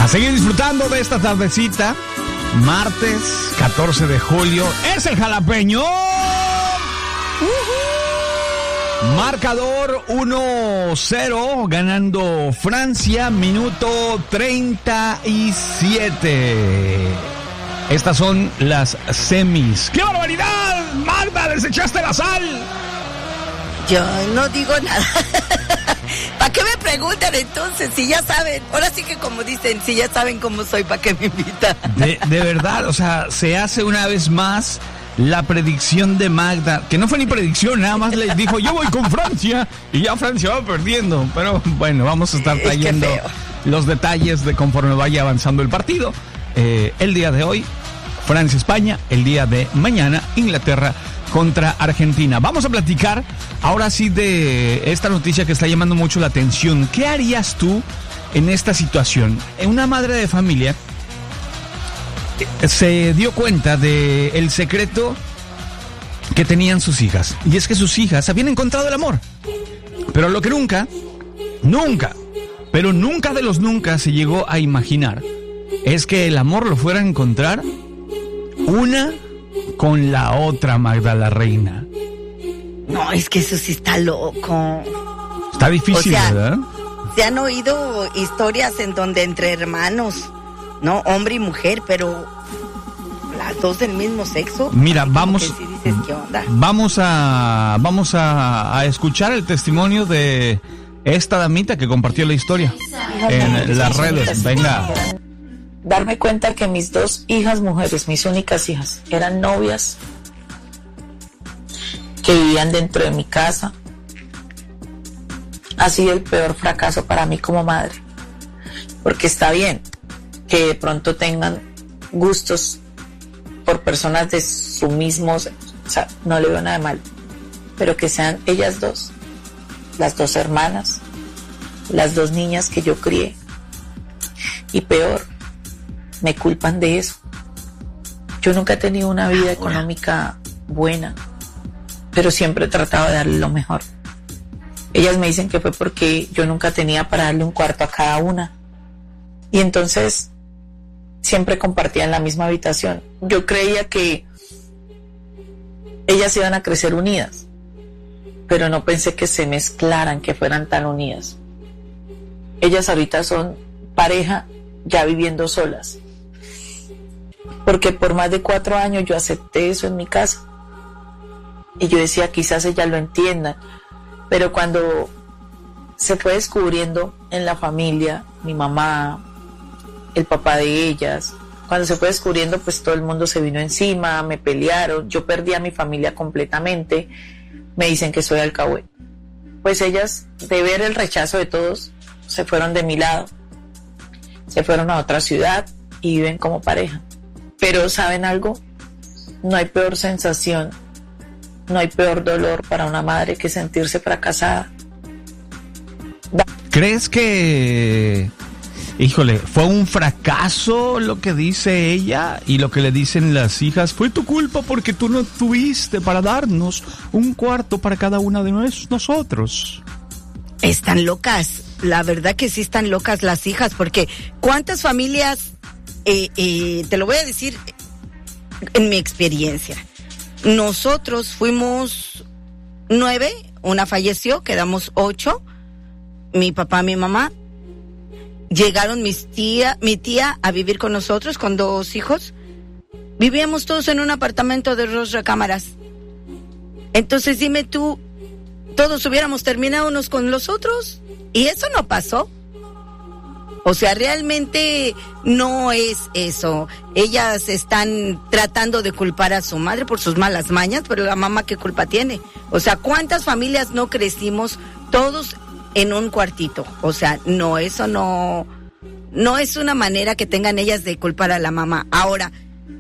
seguir disfrutando de esta tardecita. Martes 14 de julio. Es el jalapeño. Marcador 1-0, ganando Francia, minuto 37. Estas son las semis. ¡Qué barbaridad! ¡Magda, desechaste la sal! Yo no digo nada. ¿Para qué me preguntan entonces? Si ya saben, ahora sí que como dicen, si ya saben cómo soy, ¿para qué me invitan? De verdad, o sea, se hace una vez más la predicción de Magda, que no fue ni predicción, nada más le dijo, yo voy con Francia, y ya Francia va perdiendo. Pero bueno, vamos a estar trayendo los detalles de conforme vaya avanzando el partido. El día de hoy, Francia-España, el día de mañana, Inglaterra contra Argentina. Vamos a platicar ahora sí de esta noticia que está llamando mucho la atención. ¿Qué harías tú en esta situación? Una madre de familia se dio cuenta de el secreto que tenían sus hijas. Y es que sus hijas habían encontrado el amor. Pero lo que nunca de los nunca se llegó a imaginar es que el amor lo fuera a encontrar una con la otra, Magda la reina. No, es que eso sí está loco. Está difícil, o sea, ¿verdad? Se han oído historias en donde entre hermanos, ¿no? Hombre y mujer, pero las dos del mismo sexo. Mira, vamos, sí dices, ¿qué onda? vamos a escuchar el testimonio de esta damita que compartió la historia en las redes. Venga. Darme cuenta que mis dos hijas mujeres, mis únicas hijas, eran novias que vivían dentro de mi casa, ha sido el peor fracaso para mí como madre. Porque está bien que de pronto tengan gustos por personas de su mismo sexo, o sea, no le veo nada de mal, pero que sean ellas dos, las dos hermanas, las dos niñas que yo crié, y peor, me culpan de eso. Yo nunca he tenido una vida económica buena, pero siempre he tratado de darle lo mejor. Ellas me dicen que fue porque yo nunca tenía para darle un cuarto a cada una, y entonces siempre compartían la misma habitación. Yo creía que ellas iban a crecer unidas, pero no pensé que se mezclaran, que fueran tan unidas. Ellas ahorita son pareja ya viviendo solas, porque por más de 4 años yo acepté eso en mi casa y yo decía, quizás ellas lo entiendan, pero cuando se fue descubriendo en la familia, mi mamá, el papá de ellas, cuando se fue descubriendo, pues todo el mundo se vino encima, me pelearon, yo perdí a mi familia completamente, me dicen que soy alcahuete. Pues ellas, de ver el rechazo de todos, se fueron de mi lado, se fueron a otra ciudad y viven como pareja. Pero ¿saben algo? No hay peor sensación, no hay peor dolor para una madre que sentirse fracasada. ¿Crees que, híjole, fue un fracaso lo que dice ella y lo que le dicen las hijas? Fue tu culpa porque tú no tuviste para darnos un cuarto para cada una de nosotros. Están locas, la verdad que sí están locas las hijas, porque ¿cuántas familias, te lo voy a decir en mi experiencia, nosotros fuimos 9, una falleció, quedamos 8, mi papá, mi mamá, llegaron mi tía a vivir con nosotros con 2 hijos, vivíamos todos en un apartamento de 2 recámaras. Entonces dime tú, todos hubiéramos terminado unos con los otros, y eso no pasó. O sea, realmente no es eso. Ellas están tratando de culpar a su madre por sus malas mañas, pero la mamá, ¿qué culpa tiene? O sea, ¿cuántas familias no crecimos todos en un cuartito? O sea, no, eso no es una manera que tengan ellas de culpar a la mamá. Ahora,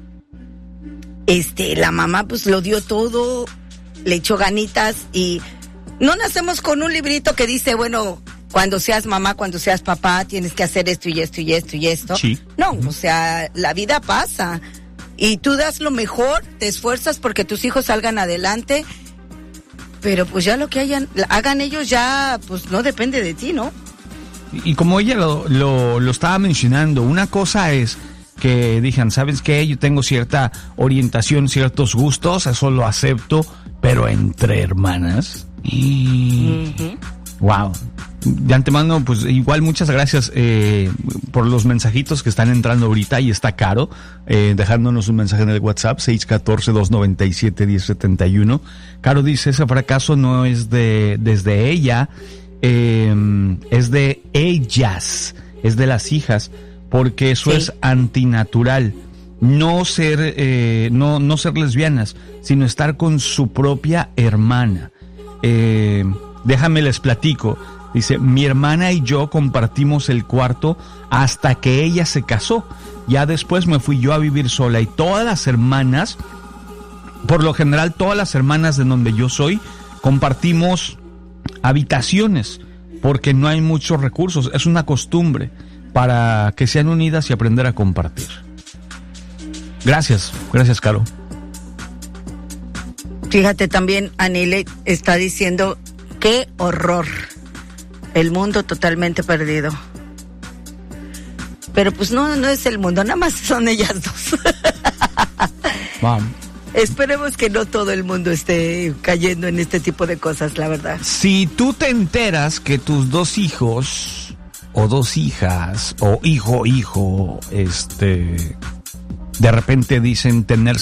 la mamá pues lo dio todo, le echó ganitas, y no nacemos con un librito que dice, bueno, cuando seas mamá, cuando seas papá, tienes que hacer esto y esto y esto y esto. Sí. No, o sea, la vida pasa y tú das lo mejor, te esfuerzas porque tus hijos salgan adelante, pero pues ya lo que hagan ellos ya, pues no depende de ti, ¿no? Y como ella lo estaba mencionando, una cosa es que digan, ¿sabes qué? Yo tengo cierta orientación, ciertos gustos, eso lo acepto, pero entre hermanas. Wow. De antemano, pues igual muchas gracias por los mensajitos que están entrando ahorita. Y está Caro dejándonos un mensaje en el WhatsApp 614-297-1071. Caro dice, ese fracaso no es desde ella, es de ellas, es de las hijas, porque eso es antinatural. No ser no ser lesbianas, sino estar con su propia hermana. Déjame les platico. Dice, mi hermana y yo compartimos el cuarto hasta que ella se casó. Ya después me fui yo a vivir sola, y todas las hermanas, por lo general todas las hermanas de donde yo soy, compartimos habitaciones porque no hay muchos recursos. Es una costumbre para que sean unidas y aprender a compartir. Gracias, Caro. Fíjate, también Anile está diciendo, qué horror. El mundo totalmente perdido. Pero pues no es el mundo, nada más son ellas dos. Wow. Esperemos que no todo el mundo esté cayendo en este tipo de cosas, la verdad. Si tú te enteras que tus 2 hijos o 2 hijas o hijo, de repente dicen tener